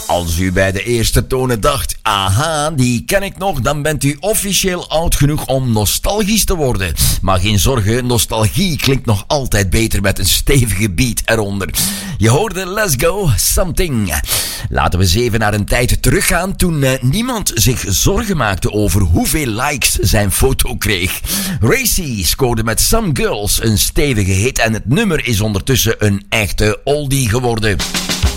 Als u bij de eerste tonen dacht, aha, die ken ik nog, dan bent u officieel oud genoeg om nostalgisch te worden. Maar geen zorgen, nostalgie klinkt nog altijd beter met een stevige beat eronder. Je hoorde Let's Go Something. Laten we eens even naar een tijd teruggaan toen niemand zich zorgen maakte over hoeveel likes zijn foto kreeg. Racy scoorde met Some Girls een stevige hit en het nummer is ondertussen een echte oldie geworden.